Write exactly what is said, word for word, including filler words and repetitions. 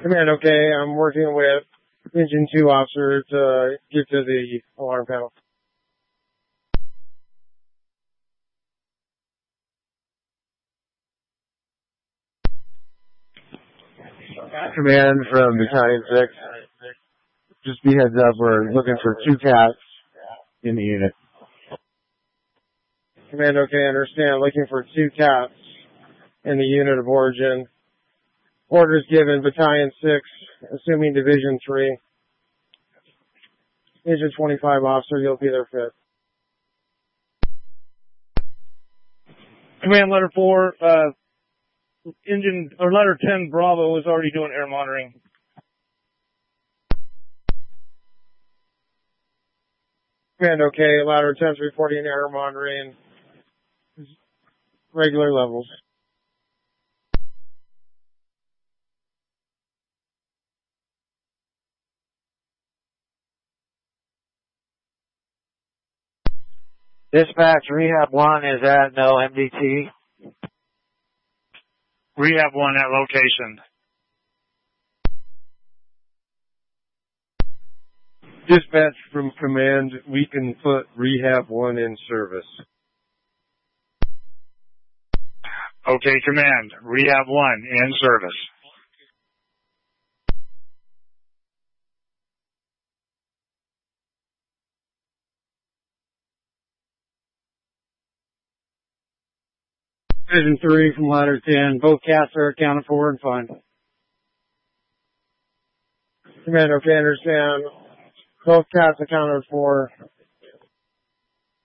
Command, okay, I'm working with Engine two officer to get to the alarm panel. Command from Battalion six. Just be heads up, we're looking for two cats in the unit. Command, okay, understand. Looking for two cats in the unit of origin. Orders given, Battalion six, assuming Division three. Engine twenty-five officer, you'll be their fifth. Command letter four, uh, engine, or letter ten Bravo is already doing air monitoring. Command, okay, ladder ten's reporting air monitoring, regular levels. Dispatch, Rehab one is at no M D T. Rehab one at location. Dispatch from command, we can put Rehab one in service. Okay, command, Rehab one in service. Division three from ladder ten, both cats are accounted for and fine. Command, okay, understand. Both cats accounted for